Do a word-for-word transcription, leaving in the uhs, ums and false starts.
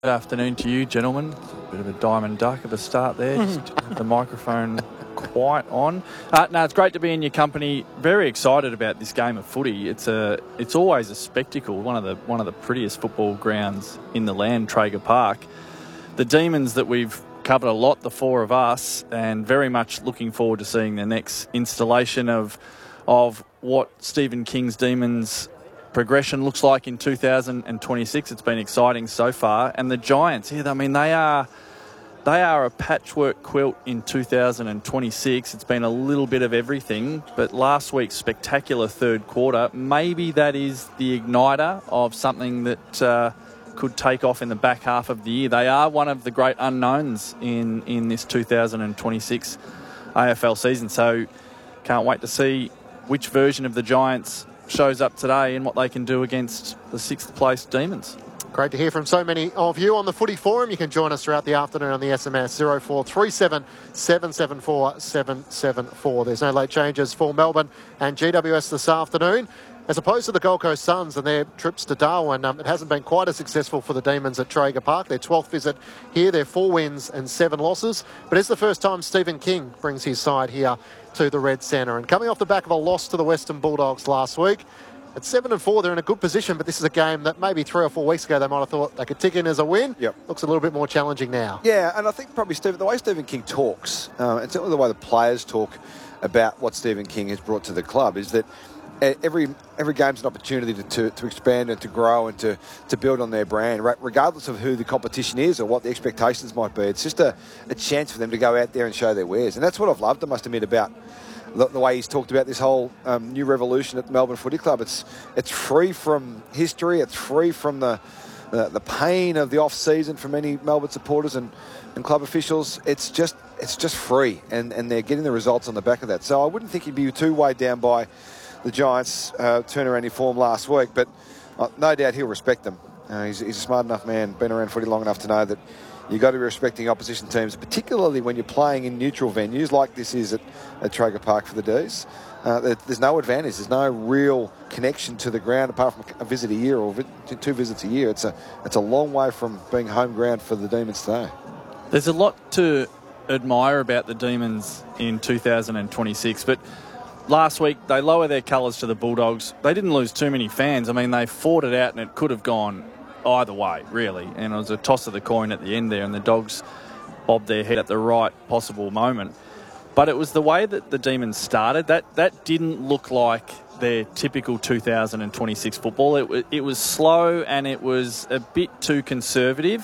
Good afternoon to you, gentlemen. A bit of a diamond duck of a start there. Just the microphone quite on. Uh, no, it's great to be in your company. Very excited about this game of footy. It's a, it's always a spectacle. One of the one of the prettiest football grounds in the land, Traeger Park. The Demons that we've covered a lot, the four of us, and very much looking forward to seeing the next installation of of what Stephen King's Demons progression looks like in two thousand twenty-six. It's been exciting so far. And the Giants, yeah, I mean, they are they are a patchwork quilt in two thousand twenty-six. It's been a little bit of everything, but last week's spectacular third quarter, maybe that is the igniter of something that uh, could take off in the back half of the year. They are one of the great unknowns in, in this two thousand twenty-six A F L season, so can't wait to see which version of the Giants shows up today and what they can do against the sixth place Demons. Great to hear from so many of you on the Footy Forum. You can join us throughout the afternoon on the S M S zero four three seven, seven seven four, seven seven four. There's no late changes for Melbourne and G W S this afternoon. As opposed to the Gold Coast Suns and their trips to Darwin, um, it hasn't been quite as successful for the Demons at Traeger Park. Their twelfth visit here, their four wins and seven losses. But it's the first time Stephen King brings his side here to the Red Centre. And coming off the back of a loss to the Western Bulldogs last week, at seven and four, they're in a good position, but this is a game that maybe three or four weeks ago they might have thought they could tick in as a win. Yep. Looks a little bit more challenging now. Yeah, and I think probably Stephen, the way Stephen King talks, um, and certainly the way the players talk about what Stephen King has brought to the club, is that every every game's an opportunity to, to, to expand and to grow and to, to build on their brand, regardless of who the competition is or what the expectations might be. It's just a, a chance for them to go out there and show their wares. And that's what I've loved, I must admit, about the, the way he's talked about this whole um, new revolution at the Melbourne Footy Club. It's it's free from history. It's free from the the, the pain of the off-season for many Melbourne supporters and, and club officials. It's just it's just free, and, and they're getting the results on the back of that. So I wouldn't think he'd be too weighed down by the Giants' uh, turnaround in form last week, but uh, no doubt he'll respect them. Uh, he's, he's a smart enough man, been around footy long enough to know that you've got to be respecting opposition teams, particularly when you're playing in neutral venues like this is at, at Traeger Park for the D's. Uh, there, there's no advantage. There's no real connection to the ground apart from a visit a year or vi- two visits a year. It's a, it's a long way from being home ground for the Demons today. There's a lot to admire about the Demons in two thousand twenty-six, but last week, they lower their colours to the Bulldogs. They didn't lose too many fans. I mean, they fought it out and it could have gone either way, really. And it was a toss of the coin at the end there, and the Dogs bobbed their head at the right possible moment. But it was the way that the Demons started. That that didn't look like their typical two thousand twenty-six football. It, it was slow and it was a bit too conservative.